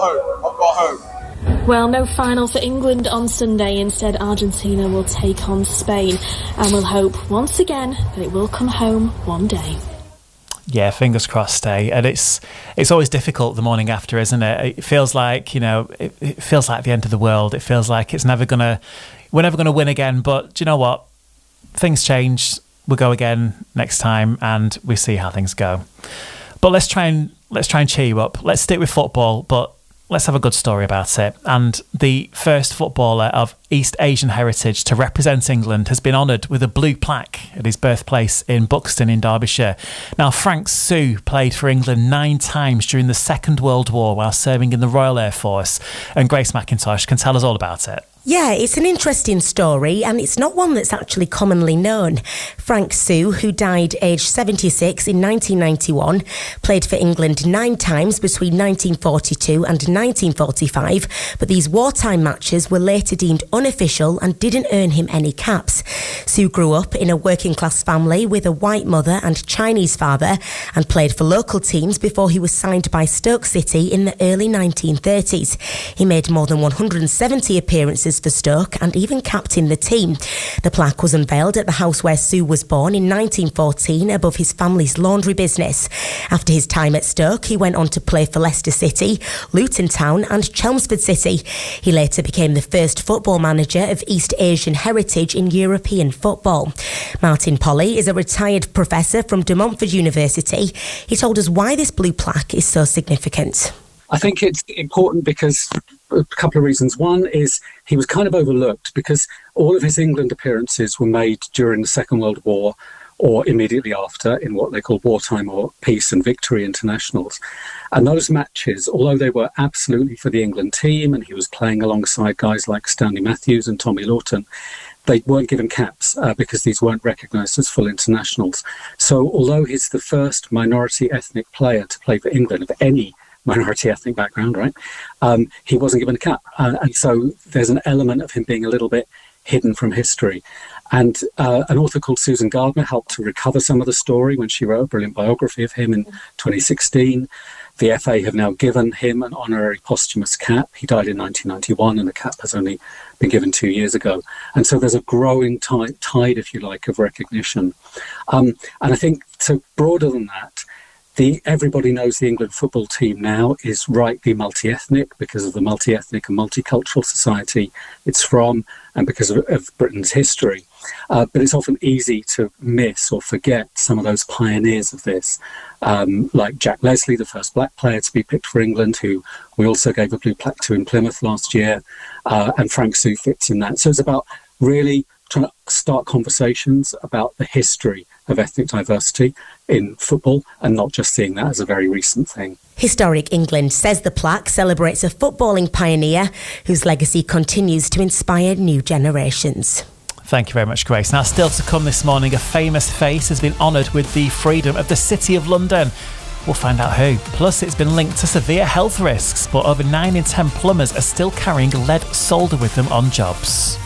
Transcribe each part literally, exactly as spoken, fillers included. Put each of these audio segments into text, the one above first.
hope. I've got hope. Well, no final for England on Sunday. Instead, Argentina will take on Spain, and we'll hope once again that it will come home one day. Yeah, fingers crossed, eh? And it's it's always difficult the morning after, isn't it? It feels like, you know, it, it feels like the end of the world. It feels like it's never gonna, we're never gonna win again. But do you know what? Things change. We'll go again next time, and we see how things go. But let's try and let's try and cheer you up. Let's stick with football, but let's have a good story about it. And the first footballer of East Asian heritage to represent England has been honoured with a blue plaque at his birthplace in Buxton in Derbyshire. Now, Frank Soo played for England nine times during the Second World War while serving in the Royal Air Force. And Grace McIntosh can tell us all about it. Yeah, it's an interesting story, and it's not one that's actually commonly known. Frank Soo, who died aged seventy-six in nineteen ninety-one, played for England nine times between nineteen forty-two and nineteen forty-five, but these wartime matches were later deemed unofficial and didn't earn him any caps. Soo grew up in a working-class family with a white mother and Chinese father, and played for local teams before he was signed by Stoke City in the early nineteen thirties. He made more than one hundred seventy appearances for Stoke and even captained the team. The plaque was unveiled at the house where Soo was born in nineteen fourteen above his family's laundry business. After his time at Stoke, he went on to play for Leicester City, Luton Town and Chelmsford City. He later became the first football manager of East Asian heritage in European football. Martin Polly is a retired professor from De Montfort University. He told us why this blue plaque is so significant. I think it's important because a couple of reasons. One is he was kind of overlooked because all of his England appearances were made during the Second World War or immediately after in what they call wartime or peace and victory internationals. And those matches, although they were absolutely for the England team and he was playing alongside guys like Stanley Matthews and Tommy Lawton, they weren't given caps uh, because these weren't recognised as full internationals. So although he's the first minority ethnic player to play for England of any minority ethnic background, right? Um, he wasn't given a cap. Uh, and so there's an element of him being a little bit hidden from history. And uh, an author called Susan Gardner helped to recover some of the story when she wrote a brilliant biography of him in twenty sixteen. The F A have now given him an honorary posthumous cap. He died in nineteen ninety-one and the cap has only been given two years ago. And so there's a growing tide, tide if you like, of recognition. Um, and I think, so broader than that, The, everybody knows the England football team now is rightly multi-ethnic because of the multi-ethnic and multicultural society it's from and because of, of Britain's history. Uh, but it's often easy to miss or forget some of those pioneers of this, um, like Jack Leslie, the first black player to be picked for England, who we also gave a blue plaque to in Plymouth last year, uh, and Frank Soo fits in that. So it's about really trying to start conversations about the history of ethnic diversity in football and not just seeing that as a very recent thing. Historic England says the plaque celebrates a footballing pioneer whose legacy continues to inspire new generations. Thank you very much, Grace. Now, still to come this morning, a famous face has been honoured with the freedom of the City of London. We'll find out who. Plus, it's been linked to severe health risks, but over nine in ten plumbers are still carrying lead solder with them on jobs.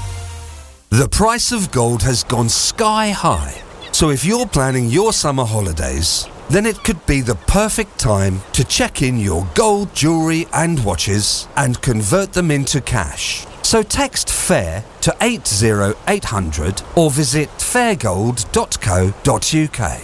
The price of gold has gone sky high. So if you're planning your summer holidays, then it could be the perfect time to check in your gold jewellery and watches and convert them into cash. So text FAIR to eight zero eight hundred or visit fairgold dot co dot uk.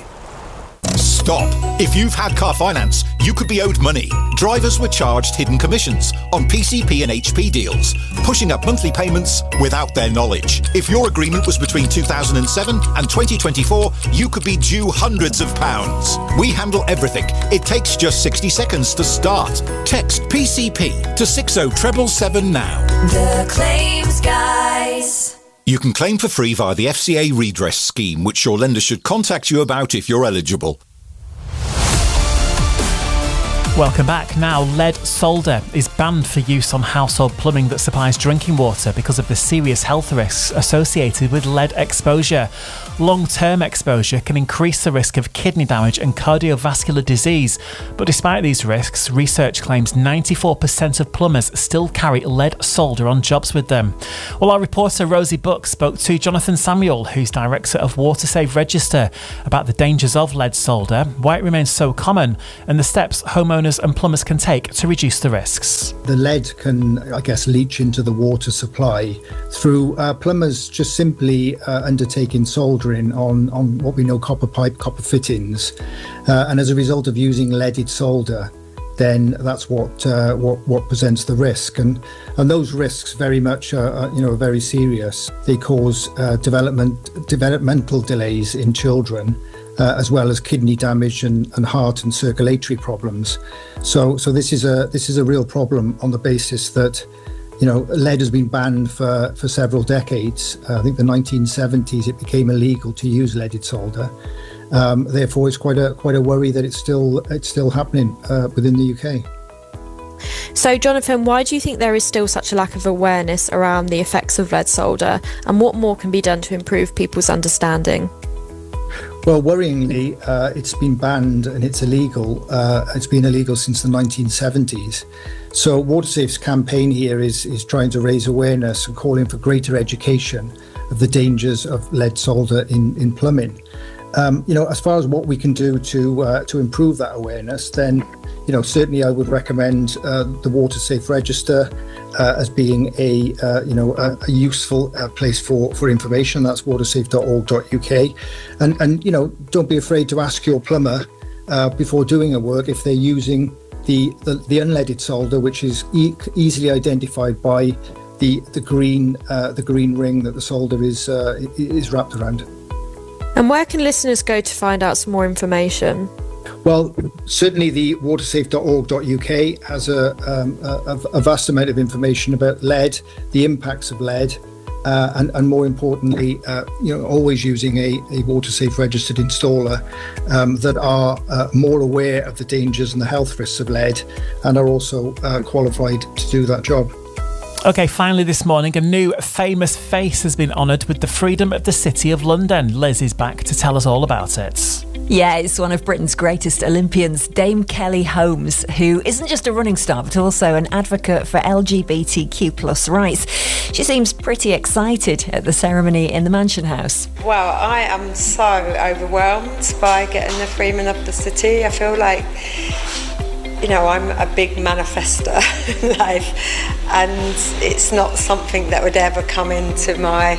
Stop. If you've had car finance, you could be owed money. Drivers were charged hidden commissions on P C P and H P deals, pushing up monthly payments without their knowledge. If your agreement was between two thousand seven and twenty twenty-four, you could be due hundreds of pounds. We handle everything. It takes just sixty seconds to start. Text P C P to six oh seven seven now. The Claims Guys. You can claim for free via the F C A redress scheme, which your lender should contact you about if you're eligible. Welcome back. Now, lead solder is banned for use on household plumbing that supplies drinking water because of the serious health risks associated with lead exposure. long-term exposure can increase the risk of kidney damage and cardiovascular disease. But despite these risks, research claims ninety-four percent of plumbers still carry lead solder on jobs with them. Well, our reporter Rosie Buck spoke to Jonathan Samuel, who's director of WaterSafe Register, about the dangers of lead solder, why it remains so common, and the steps homeowners and plumbers can take to reduce the risks. The lead can, I guess, leach into the water supply through uh, plumbers just simply uh, undertaking soldering on, on what we know copper pipe, copper fittings. Uh, and as a result of using leaded solder, then that's what uh, what what presents the risk, and and those risks very much are, are you know are very serious. They cause uh, development developmental delays in children, uh, as well as kidney damage and, and heart and circulatory problems. So so this is a this is a real problem on the basis that, you know, lead has been banned for for several decades. Uh, I think the nineteen seventies it became illegal to use leaded solder. Um, therefore, it's quite a quite a worry that it's still it's still happening uh, within the U K. So, Jonathan, why do you think there is still such a lack of awareness around the effects of lead solder, and what more can be done to improve people's understanding? Well, worryingly, uh, it's been banned and it's illegal. Uh, it's been illegal since the nineteen seventies. So, WaterSafe's campaign here is is trying to raise awareness and calling for greater education of the dangers of lead solder in in plumbing. Um, you know, as far as what we can do to uh, to improve that awareness, then, you know, certainly I would recommend uh, the WaterSafe Register uh, as being a uh, you know a, a useful uh, place for for information. That's watersafe dot org dot U K, and and you know, don't be afraid to ask your plumber uh, before doing a work if they're using the the, the unleaded solder, which is e- easily identified by the the green uh, the green ring that the solder is uh, is wrapped around. And where can listeners go to find out some more information? Well, certainly the watersafe dot org dot U K has a, um, a, a vast amount of information about lead, the impacts of lead, uh, and, and more importantly, uh, you know, always using a, a WaterSafe registered installer um, that are uh, more aware of the dangers and the health risks of lead, and are also uh, qualified to do that job. OK, finally this morning, a new famous face has been honoured with the Freedom of the City of London. Liz is back to tell us all about it. Yeah, it's one of Britain's greatest Olympians, Dame Kelly Holmes, who isn't just a running star, but also an advocate for L G B T Q plus rights. She seems pretty excited at the ceremony in the Mansion House. Well, I am so overwhelmed by getting the Freedom of the City. I feel like, you know, I'm a big manifester in life, and it's not something that would ever come into my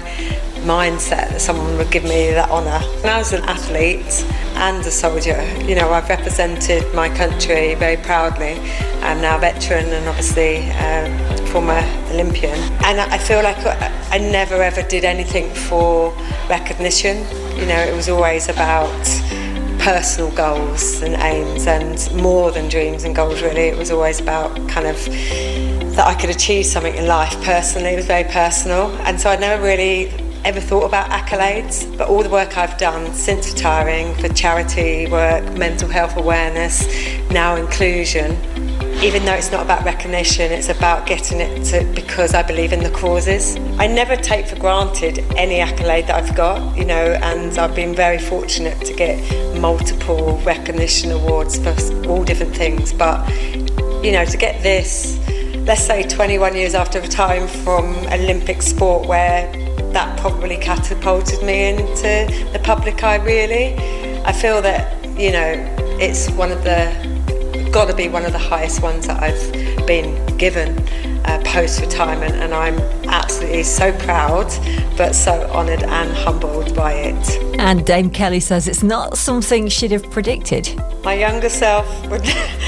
mindset that someone would give me that honour. When I was an athlete and a soldier, you know, I've represented my country very proudly. I'm now a veteran and obviously um, former Olympian. And I feel like I never ever did anything for recognition. You know, it was always about personal goals and aims, and more than dreams and goals really. It was always about kind of that I could achieve something in life personally. It was very personal, and so I never really ever thought about accolades, but all the work I've done since retiring for charity work, mental health awareness, now inclusion, even though it's not about recognition, it's about getting it to, because I believe in the causes. I never take for granted any accolade that I've got, you know, and I've been very fortunate to get multiple recognition awards for all different things, but, you know, to get this, let's say twenty-one years after retiring from Olympic sport, where that probably catapulted me into the public eye really. I feel that, you know, it's one of the, got to be one of the highest ones that I've been given uh, post-retirement, and I'm absolutely so proud but so honoured and humbled by it. And Dame Kelly says it's not something she'd have predicted. My younger self would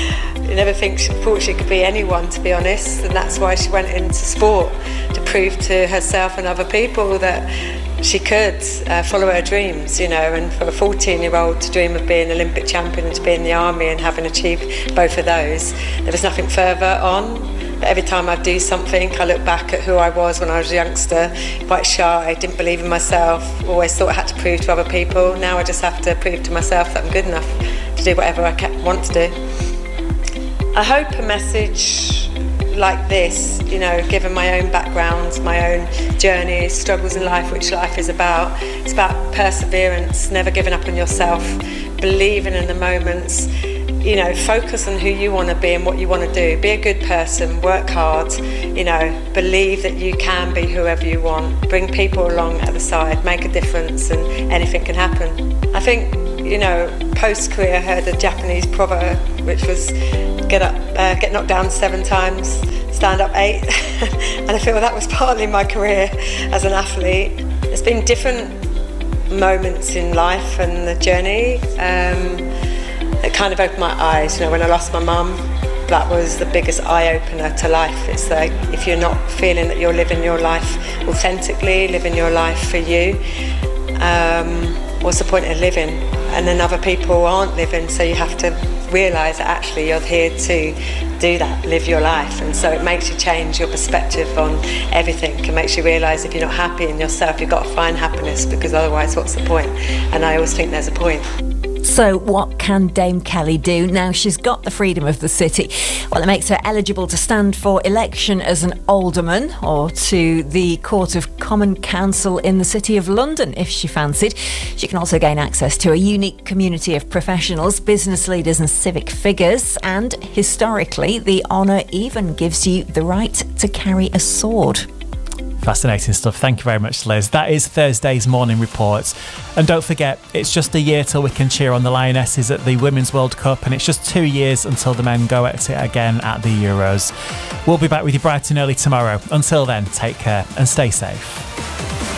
never think she thought she could be anyone, to be honest, and that's why she went into sport, to prove to herself and other people that she could uh, follow her dreams, you know. And for a fourteen year old to dream of being an Olympic champion and to be in the army and having achieved both of those, there was nothing further on. But every time I do something, I look back at who I was when I was a youngster, quite shy, didn't believe in myself, always thought I had to prove to other people. Now I just have to prove to myself that I'm good enough to do whatever I want to do. I hope a message like this, you know, given my own background, my own journeys, struggles in life, which life is about, it's about perseverance, never giving up on yourself, believing in the moments, you know, focus on who you want to be and what you want to do. Be a good person, work hard, you know, believe that you can be whoever you want, bring people along at the side, make a difference, and anything can happen. I think, you know, post-career I heard a Japanese proverb which was get up, uh, get knocked down seven times, stand up eight. And I feel that was partly my career as an athlete. There's been different moments in life and the journey um, that kind of opened my eyes. You know, when I lost my mum, that was the biggest eye-opener to life. It's like, if you're not feeling that you're living your life authentically, living your life for you, um, what's the point of living? And then other people aren't living, so you have to realise that actually you're here to do that, live your life. And so it makes you change your perspective on everything, and makes you realise if you're not happy in yourself, you've got to find happiness, because otherwise what's the point? And I always think there's a point. So what can Dame Kelly do now she's got the freedom of the city? Well, it makes her eligible to stand for election as an alderman or to the Court of Common Council in the City of London if she fancied. She can also gain access to a unique community of professionals, business leaders and civic figures, and historically the honour even gives you the right to carry a sword. Fascinating stuff. Thank you very much, Liz. That is Thursday's Morning Report. And don't forget, it's just a year till we can cheer on the Lionesses at the Women's World Cup, and it's just two years until the men go at it again at the Euros. We'll be back with you bright and early tomorrow. Until then, take care and stay safe.